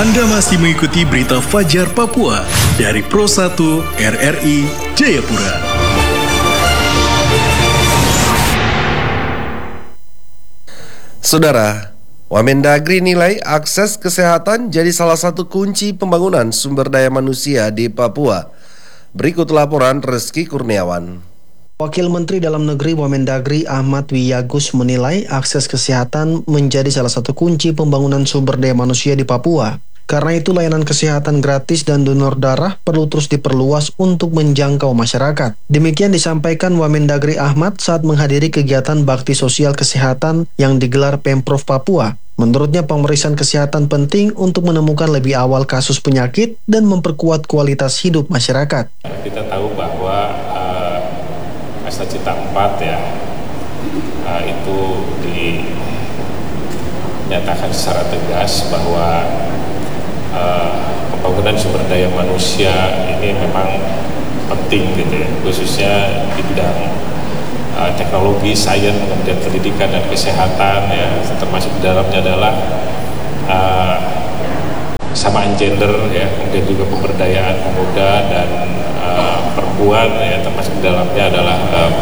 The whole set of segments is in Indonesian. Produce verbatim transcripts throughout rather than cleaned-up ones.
Anda masih mengikuti berita Fajar Papua dari Pro satu R R I Jayapura. Saudara, Wamendagri nilai akses kesehatan jadi salah satu kunci pembangunan sumber daya manusia di Papua. Berikut laporan Reski Kurniawan. Wakil Menteri Dalam Negeri Wamendagri Ahmad Wiyagus menilai akses kesehatan menjadi salah satu kunci pembangunan sumber daya manusia di Papua. Karena itu layanan kesehatan gratis dan donor darah perlu terus diperluas untuk menjangkau masyarakat. Demikian disampaikan Wamendagri Ahmad saat menghadiri kegiatan bakti sosial kesehatan yang digelar Pemprov Papua. Menurutnya pemeriksaan kesehatan penting untuk menemukan lebih awal kasus penyakit dan memperkuat kualitas hidup masyarakat. Kita tahu bahwa uh, Kasta Cita empat ya uh, itu dinyatakan secara tegas bahwa uh, pembangunan sumber daya manusia ini memang penting gitu ya, khususnya di bidang uh, teknologi, sains, kemudian pendidikan dan kesehatan ya, termasuk di dalamnya adalah uh, kesamaan gender ya, kemudian juga pemberdayaan pemuda dan uh, perempuan ya, termasuk di dalamnya adalah uh,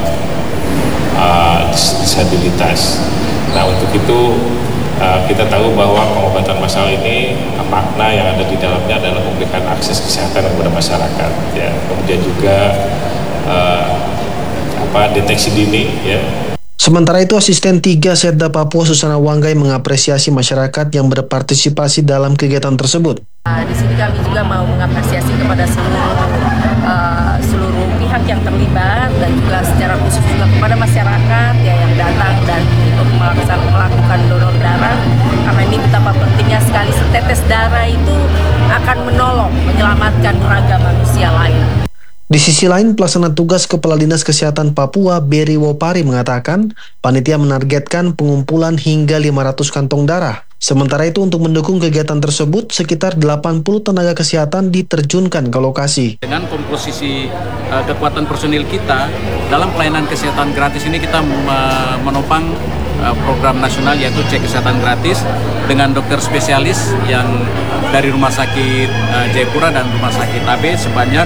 uh, disabilitas. Nah untuk itu uh, kita tahu bahwa pengobatan massal ini makna yang ada di dalamnya adalah memberikan akses kesehatan kepada masyarakat ya, kemudian juga uh, apa deteksi dini ya. Sementara itu, Asisten tiga Setda Papua Susana Wanggai mengapresiasi masyarakat yang berpartisipasi dalam kegiatan tersebut. Uh, di sini kami juga mau mengapresiasi kepada seluruh uh, seluruh pihak yang terlibat dan juga secara khusus juga kepada masyarakat ya yang datang dan ikut melakukan, melakukan donor darah, karena ini betapa pentingnya sekali setetes darah itu akan menolong menyelamatkan raga manusia lain. Di sisi lain, pelaksana tugas Kepala Dinas Kesehatan Papua, Beri Wopari, mengatakan panitia menargetkan pengumpulan hingga lima ratus kantong darah. Sementara itu, untuk mendukung kegiatan tersebut, sekitar delapan puluh tenaga kesehatan diterjunkan ke lokasi. Dengan komposisi uh, kekuatan personil kita, dalam pelayanan kesehatan gratis ini kita uh, menopang uh, program nasional yaitu cek kesehatan gratis dengan dokter spesialis yang dari Rumah Sakit uh, Jayapura dan Rumah Sakit A B sebanyak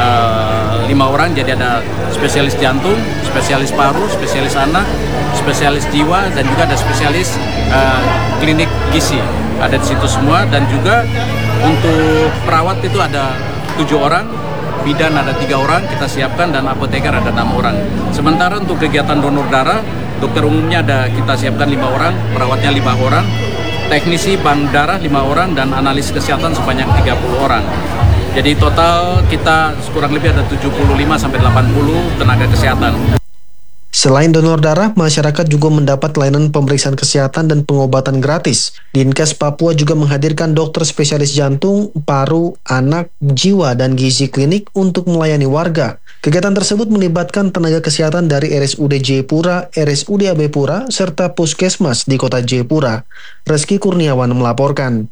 uh, lima orang. Jadi ada spesialis jantung, spesialis paru, spesialis anak, spesialis jiwa, dan juga ada spesialis uh, klinik gizi. Ada di situ semua, dan juga untuk perawat itu ada tujuh orang, bidan ada tiga orang kita siapkan, dan apoteker ada enam orang. Sementara untuk kegiatan donor darah, dokter umumnya ada kita siapkan lima orang, perawatnya lima orang, teknisi bank darah lima orang, dan analis kesehatan sebanyak tiga puluh orang. Jadi total kita kurang lebih ada tujuh puluh lima sampai delapan puluh tenaga kesehatan. Selain donor darah, masyarakat juga mendapat layanan pemeriksaan kesehatan dan pengobatan gratis. Dinkes Papua juga menghadirkan dokter spesialis jantung, paru, anak, jiwa, dan gizi klinik untuk melayani warga. Kegiatan tersebut melibatkan tenaga kesehatan dari R S U D Jayapura, R S U D A B Pura, serta Puskesmas di kota Jayapura. Reski Kurniawan melaporkan.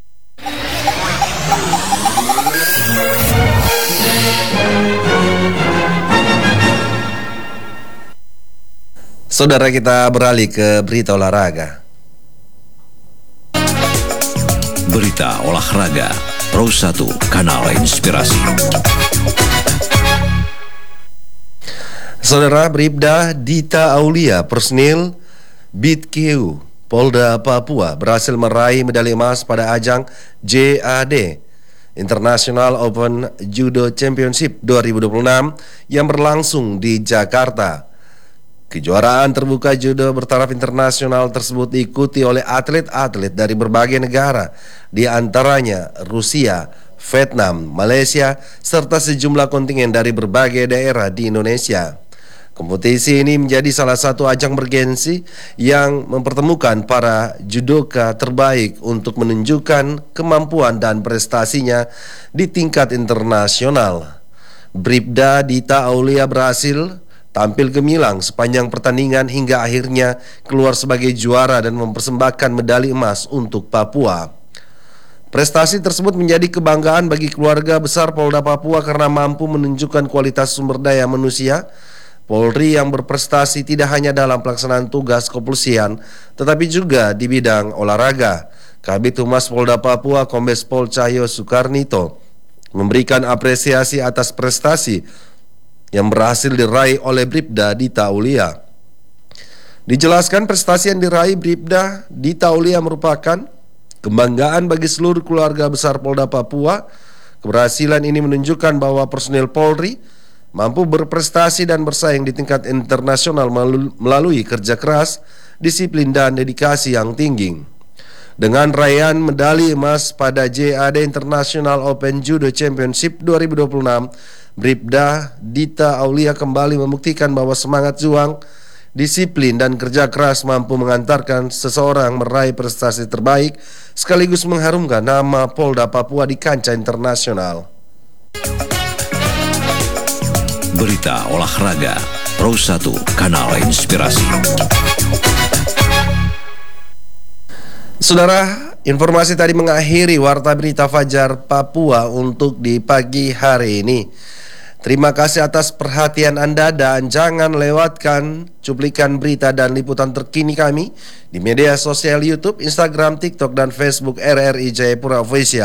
Saudara, kita beralih ke berita olahraga. Berita olahraga Pro satu, kanal inspirasi. Saudara, Bribda Dita Aulia, personil B I T Q Polda Papua berhasil meraih medali emas pada ajang J A D International Open Judo Championship dua ribu dua puluh enam yang berlangsung di Jakarta. Kejuaraan terbuka judo bertaraf internasional tersebut diikuti oleh atlet-atlet dari berbagai negara, di antaranya Rusia, Vietnam, Malaysia, serta sejumlah kontingen dari berbagai daerah di Indonesia. Kompetisi ini menjadi salah satu ajang bergensi yang mempertemukan para judoka terbaik untuk menunjukkan kemampuan dan prestasinya di tingkat internasional. Bribda Dita Aulia berhasil tampil gemilang sepanjang pertandingan hingga akhirnya keluar sebagai juara dan mempersembahkan medali emas untuk Papua. Prestasi tersebut menjadi kebanggaan bagi keluarga besar Polda Papua karena mampu menunjukkan kualitas sumber daya manusia Polri yang berprestasi tidak hanya dalam pelaksanaan tugas kepolisian, tetapi juga di bidang olahraga. Kabid Humas Polda Papua Kombes Pol Cahyo Soekarnito memberikan apresiasi atas prestasi yang berhasil diraih oleh Bribda Dita Aulia. Dijelaskan prestasi yang diraih Bribda Dita Aulia merupakan kebanggaan bagi seluruh keluarga besar Polda Papua. Keberhasilan ini menunjukkan bahwa personil Polri mampu berprestasi dan bersaing di tingkat internasional melalui kerja keras, disiplin dan dedikasi yang tinggi. Dengan raihan medali emas pada J A D International Open Judo Championship dua ribu dua puluh enam, Bribda Dita Aulia kembali membuktikan bahwa semangat juang, disiplin dan kerja keras mampu mengantarkan seseorang meraih prestasi terbaik sekaligus mengharumkan nama Polda Papua di kancah internasional. Berita olahraga Pro satu Kanal Inspirasi. Saudara, informasi tadi mengakhiri Warta Berita Fajar Papua untuk di pagi hari ini. Terima kasih atas perhatian Anda dan jangan lewatkan cuplikan berita dan liputan terkini kami di media sosial YouTube, Instagram, TikTok, dan Facebook R R I Jayapura Official.